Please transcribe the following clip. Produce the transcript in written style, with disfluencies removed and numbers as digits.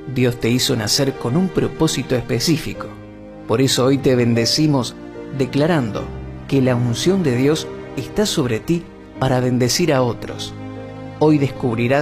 Dios te hizo nacer con un propósito específico. Por eso hoy te bendecimos declarando que la unción de Dios está sobre ti para bendecir a otros. Hoy descubrirás